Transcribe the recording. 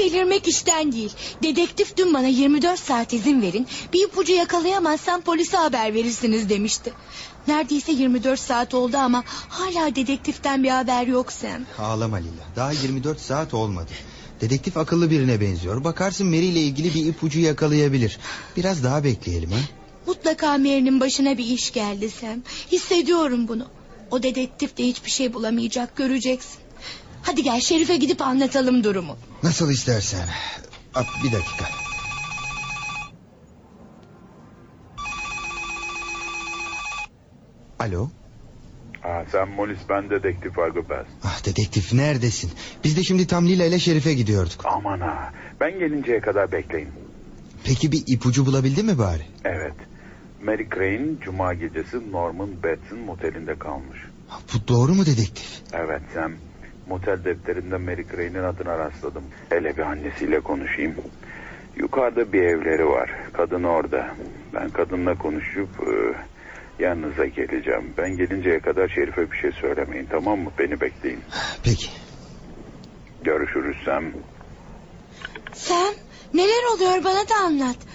delirmek işten değil. Dedektif dün bana 24 saat izin verin, bir ipucu yakalayamazsam polise haber verirsiniz demişti. Neredeyse 24 saat oldu ama hala dedektiften bir haber yok Sam. Ağlama Lila, daha 24 saat olmadı. Dedektif akıllı birine benziyor. Bakarsın Mary ile ilgili bir ipucu yakalayabilir. Biraz daha bekleyelim ha. Mutlaka Mary'nin başına bir iş geldi Sam. Hissediyorum bunu. O dedektif de hiçbir şey bulamayacak, göreceksin. Hadi gel Şerif'e gidip anlatalım durumu. Nasıl istersen. Bir dakika. Alo. Sen Molis, ben dedektif Agıbez. Dedektif neredesin? Biz de şimdi tam Lila ile Şerif'e gidiyorduk. Aman ha, ben gelinceye kadar bekleyin. Peki bir ipucu bulabildin mi bari? Evet, Mary Crane cuma gecesi Norman Bates'in motelinde kalmış. Bu doğru mu dedektif? Evet Sam, motel defterinde Mary Crane'in adına rastladım. Hele bir annesiyle konuşayım. Yukarıda bir evleri var, kadın orada. Ben kadınla konuşup yanınıza geleceğim. Ben gelinceye kadar Şerif'e bir şey söylemeyin, tamam mı? Beni bekleyin. Peki. Görüşürüz Sam. Sam, neler oluyor bana da anlat.